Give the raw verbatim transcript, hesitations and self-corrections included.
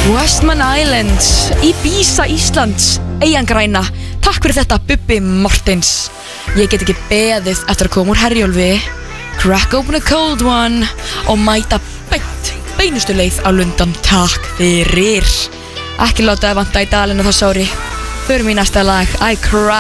Westman Islands, Ibiza Íslands, Eyjan græna. Takk fyrir þetta Bubbi Mortens. Ég get ekki beðið eftir að koma úr Herjólfi, crack open a cold one og mæta beint, beinustu leið á Lundan. Takk fyrir. Ekki láta það vanta í dalinn á þessu ári. Förum í næsta lag, I Cry.